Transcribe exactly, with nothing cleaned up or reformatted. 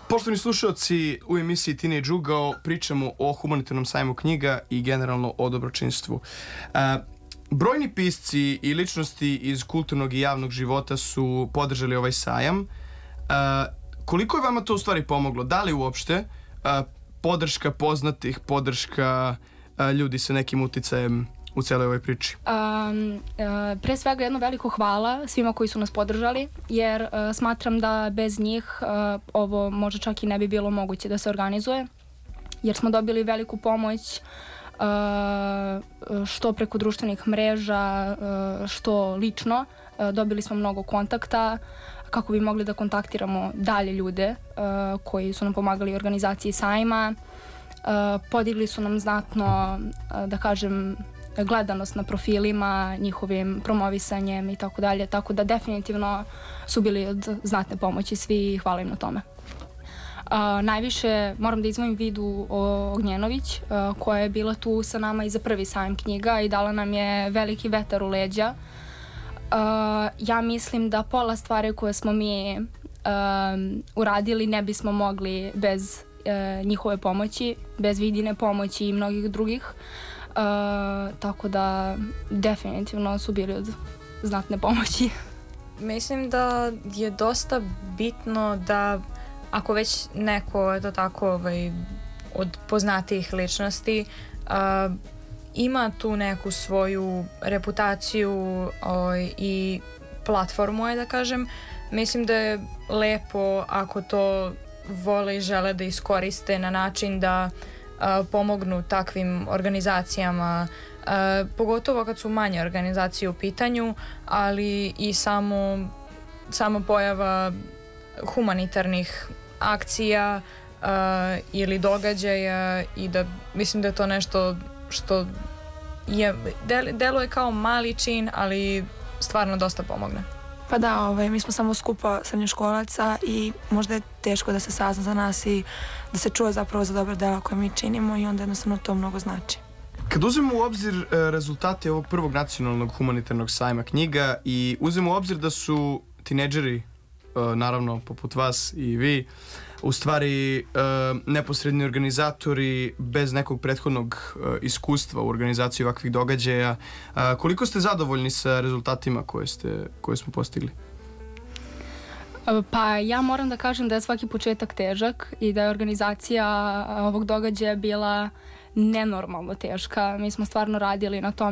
Poštovani slušalci, u emisiji Teenage Ugao pričamo o humanitarnom sajmu knjiga i generalno o dobročinstvu. E, brojni pisci i ličnosti iz kulturnog i javnog života su podržali ovaj sajam. E, koliko je vama to u stvari pomoglo? Da li uopšte e, podrška poznatih, podrška e, ljudi sa nekim uticajem u celoj ovoj priči? Um, uh, pre svega jedno veliko hvala svima koji su nas podržali, jer uh, smatram da bez njih uh, ovo možda čak i ne bi bilo moguće da se organizuje, jer smo dobili veliku pomoć uh, što preko društvenih mreža, uh, što lično. Uh, dobili smo mnogo kontakta kako bi mogli da kontaktiramo dalje ljude uh, koji su nam pomagali u organizaciji sajma. Uh, podigli su nam znatno, uh, da kažem, gledanost na profilima, njihovim promovisanjem i tako dalje, tako da definitivno su bili od znatne pomoći svi i hvala im na tome. Uh, najviše moram da izdvojim Vidu Ognjenović, uh, koja je bila tu sa nama i za prvi sajam knjiga i dala nam je veliki vetar u leđa. Uh, ja mislim da pola stvari koje smo mi uh, uradili ne bismo mogli bez uh, njihove pomoći, bez Vidine pomoći i mnogih drugih. Uh, tako da definitivno su bili od znatne pomoći. Mislim da je dosta bitno da ako već neko je to tako ovaj, od poznatijih ličnosti uh, ima tu neku svoju reputaciju ovaj, i platformu je da kažem, mislim da je lepo ako to vole i žele da iskoriste na način da Uh, pomognu takvim organizacijama, uh, pogotovo kad su manje organizacije u pitanju, ali i samo sama pojava humanitarnih akcija uh, ili događaja i da mislim da je to nešto što je, del, deluje kao mali čin, ali stvarno dosta pomogne. Pa da, ovaj, mi smo samo skupa srednjoškolaca i možda je teško da se sazna za nas i da se čuje zapravo za dobra dela koje mi činimo i onda jednostavno to mnogo znači. Kad uzmemo u obzir uh, rezultate ovog prvog nacionalnog humanitarnog sajma knjiga i uzmemo u obzir da su tinejdžeri, uh, naravno poput vas i vi, u stvari uh, neposredni organizatori bez nekog prethodnog uh, iskustva u organizaciji ovakvih događaja, uh, koliko ste zadovoljni sa rezultatima koje, ste, koje smo postigli? Pa ja moram da kažem da je svaki početak težak i da je organizacija ovog događaja bila nenormalno teška. Mi smo stvarno radili na tome